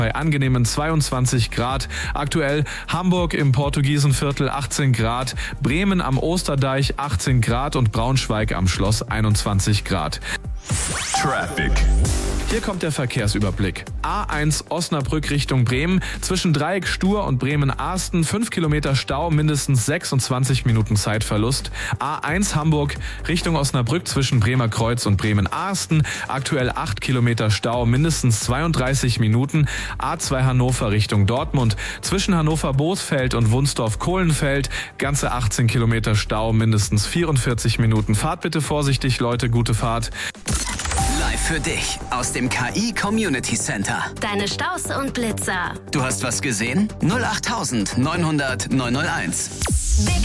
bei angenehmen 22 Grad. Aktuell Hamburg im Portugiesenviertel 18 Grad, Bremen am Osterdeich 18 Grad und Braunschweig am Schloss 21 Grad. Traffic. Hier kommt der Verkehrsüberblick. A1 Osnabrück Richtung Bremen. Zwischen Dreieck Stur und Bremen-Arsten 5 Kilometer Stau, mindestens 26 Minuten Zeitverlust. A1 Hamburg Richtung Osnabrück zwischen Bremer Kreuz und Bremen-Arsten. Aktuell 8 Kilometer Stau, mindestens 32 Minuten. A2 Hannover Richtung Dortmund. Zwischen Hannover-Boosfeld und Wunsdorf-Kohlenfeld. Ganze 18 Kilometer Stau, mindestens 44 Minuten. Fahrt bitte vorsichtig, Leute. Gute Fahrt. Live für dich aus dem KI Community Center. Deine Staus und Blitzer. Du hast was gesehen? 08900 901.